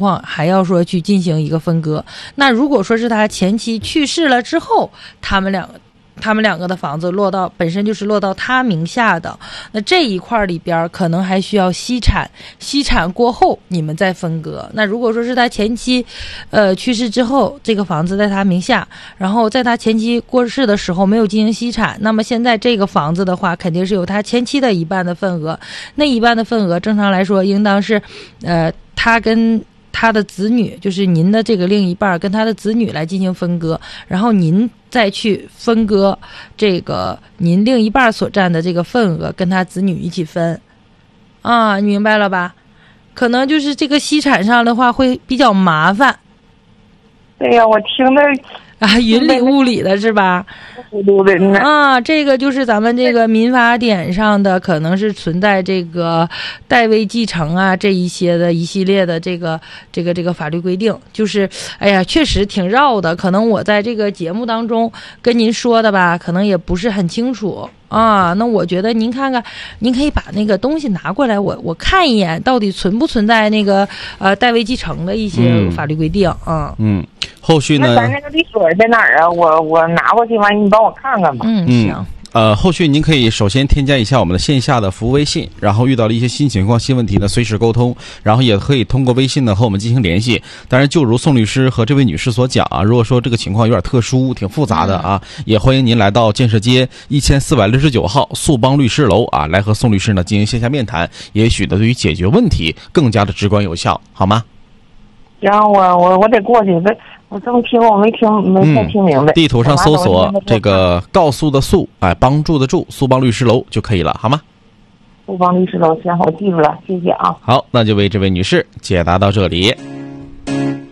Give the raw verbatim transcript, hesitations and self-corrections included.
况还要说去进行一个分割。那如果说是他前妻去世了之后，他们两个他们两个的房子落到本身就是落到他名下的，那这一块里边可能还需要析产，析产过后你们再分割。那如果说是他前妻呃去世之后，这个房子在他名下，然后在他前妻过世的时候没有进行析产，那么现在这个房子的话肯定是有他前妻的一半的份额，那一半的份额正常来说应当是呃他跟他的子女，就是您的这个另一半跟他的子女来进行分割，然后您再去分割这个您另一半所占的这个份额跟他子女一起分啊，你明白了吧？可能就是这个析产上的话会比较麻烦。 对呀，我听的啊，云里雾里的是吧？啊，这个就是咱们这个民法典上的，可能是存在这个代位继承啊这一些的一系列的这个这个这个法律规定，就是哎呀，确实挺绕的。可能我在这个节目当中跟您说的吧，可能也不是很清楚啊。那我觉得您看看，您可以把那个东西拿过来，我我看一眼，到底存不存在那个呃代位继承的一些法律规定啊？ 嗯。嗯后续呢？ 那咱那个律所在哪儿啊？我我拿过去，完你帮我看看吧。 嗯，行。 呃，后续您可以首先添加一下我们的线下的服务微信，然后遇到了一些新情况、新问题呢，随时沟通，然后也可以通过微信呢和我们进行联系。当然，就如宋律师和这位女士所讲啊，如果说这个情况有点特殊、挺复杂的啊，嗯、也欢迎您来到建设街一千四百六十九号速邦律师楼啊，来和宋律师呢进行线下面谈，也许呢对于解决问题更加的直观有效，好吗？ 然后我我我得过去，这我这么听我没听没太听明白。 嗯、地图上搜索这个告诉的诉，哎，帮助的助，速邦律师楼就可以了，好吗？ 速邦律师楼，行，我记住了，谢谢啊。 好，那就为这位女士解答到这里。